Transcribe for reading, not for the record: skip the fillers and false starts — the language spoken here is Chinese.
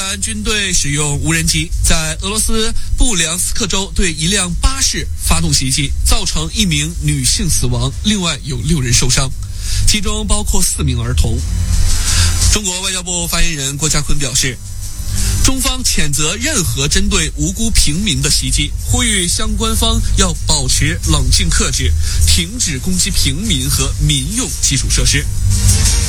兰军队使用无人机在俄罗斯布良斯克州对一辆巴士发动袭击，造成1名女性死亡，另外有6人受伤，其中包括4名儿童。中国外交部发言人郭家坤表示，中方谴责任何针对无辜平民的袭击，呼吁相关方要保持冷静克制，停止攻击平民和民用基础设施。